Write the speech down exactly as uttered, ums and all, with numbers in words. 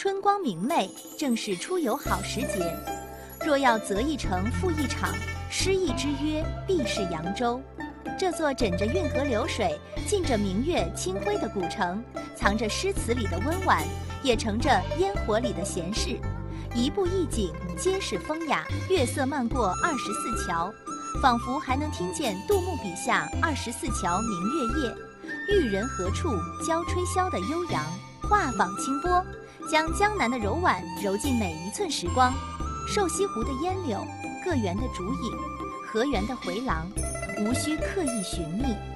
春光明媚，正是出游好时节。若要择一城赴一场，诗意之约必是扬州。这座枕着运河流水、浸着明月清辉的古城，藏着诗词里的温婉，也盛着烟火里的闲适。一步一景，皆是风雅，月色漫过二十四桥，仿佛还能听见杜牧笔下二十四桥明月夜，玉人何处教吹箫的悠扬。画舫清波，将江南的柔婉揉进每一寸时光。瘦西湖的烟柳，个园的竹影，河源的回廊，无需刻意寻觅。